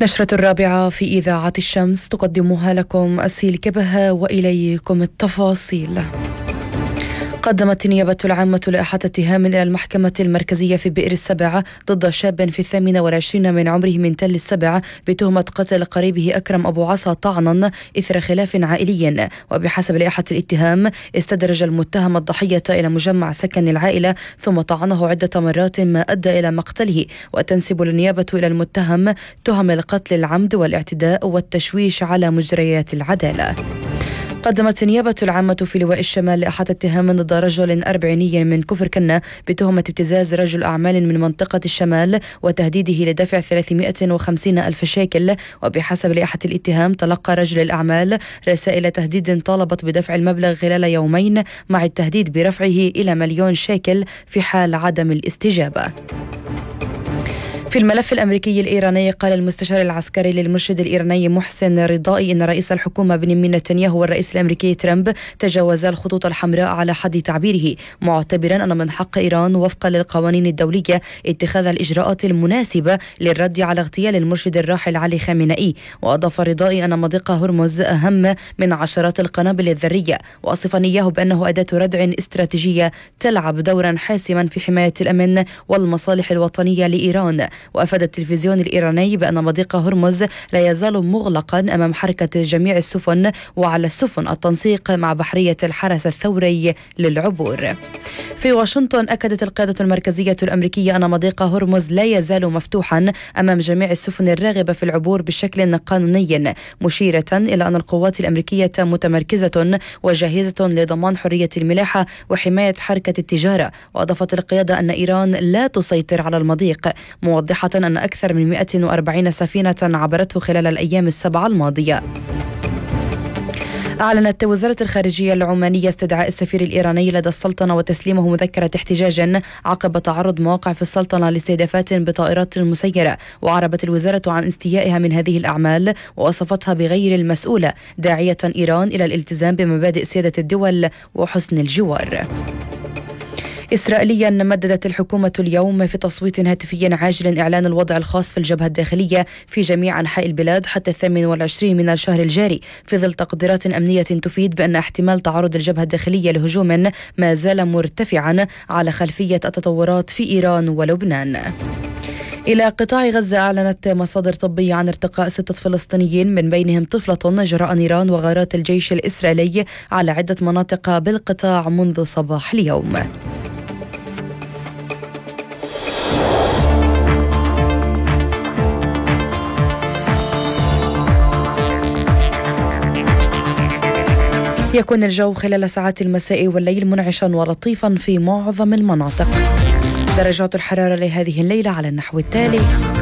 نشرة الرابعة في إذاعة الشمس تقدمها لكم أسيل كبهة وإليكم التفاصيل. قدمت النيابة العامة لائحة اتهام إلى المحكمة المركزية في بئر السبع ضد شاب في 28 من عمره من تل السبع بتهمة قتل قريبه أكرم أبو عصا طعنا إثر خلاف عائلي. وبحسب لائحة الاتهام استدرج المتهم الضحية إلى مجمع سكن العائلة ثم طعنه عدة مرات ما أدى إلى مقتله. وتنسب النيابة إلى المتهم تهم القتل العمد والاعتداء والتشويش على مجريات العدالة. قدمت النيابة العامة في لواء الشمال لائحة اتهام ضد رجل أربعيني من كفر كنة بتهمة ابتزاز رجل أعمال من منطقة الشمال وتهديده لدفع 350 ألف شيكل. وبحسب لائحة الاتهام تلقى رجل الأعمال رسائل تهديد طالبت بدفع المبلغ خلال يومين مع التهديد برفعه إلى 1,000,000 شيكل في حال عدم الاستجابة. في الملف الأمريكي الإيراني قال المستشار العسكري للمرشد الإيراني محسن رضائي إن رئيس الحكومة بنيامين نتنياهو والرئيس الأمريكي ترامب تجاوزا الخطوط الحمراء على حد تعبيره، معتبرا أن من حق إيران وفقا للقوانين الدولية اتخاذ الإجراءات المناسبة للرد على اغتيال المرشد الراحل علي خامنئي. وأضاف رضائي أن مضيق هرمز أهم من عشرات القنابل الذرية، وأصف نياهو بأنه أداة ردع استراتيجية تلعب دورا حاسما في حماية الأمن والمصالح الوطنية لإيران. وأفاد التلفزيون الإيراني بأن مضيق هرمز لا يزال مغلقا أمام حركة جميع السفن وعلى السفن التنسيق مع بحرية الحرس الثوري للعبور. في واشنطن أكدت القيادة المركزية الأمريكية أن مضيق هرمز لا يزال مفتوحا أمام جميع السفن الراغبة في العبور بشكل قانوني، مشيرة إلى أن القوات الأمريكية متمركزة وجاهزة لضمان حرية الملاحة وحماية حركة التجارة. وأضافت القيادة أن إيران لا تسيطر على المضيق، موضحة أن أكثر من 140 سفينة عبرته خلال الأيام السبعة الماضية. أعلنت وزارة الخارجية العمانية استدعاء السفير الإيراني لدى السلطنة وتسليمه مذكرة احتجاج عقب تعرض مواقع في السلطنة لاستهدافات بطائرات مسيرة. وعربت الوزارة عن استيائها من هذه الأعمال ووصفتها بغير المسؤولة، داعية إيران إلى الالتزام بمبادئ سيادة الدول وحسن الجوار. إسرائيليا مددت الحكومة اليوم في تصويت هاتفي عاجل إعلان الوضع الخاص في الجبهة الداخلية في جميع أنحاء البلاد حتى 28 من الشهر الجاري، في ظل تقديرات أمنية تفيد بأن احتمال تعرض الجبهة الداخلية لهجوم ما زال مرتفعا على خلفية التطورات في إيران ولبنان. إلى قطاع غزة أعلنت مصادر طبية عن ارتقاء 6 فلسطينيين من بينهم طفلة جراء نيران وغارات الجيش الإسرائيلي على عدة مناطق بالقطاع منذ صباح اليوم. يكون الجو خلال ساعات المساء والليل منعشا ولطيفا في معظم المناطق. درجات الحرارة لهذه الليلة على النحو التالي: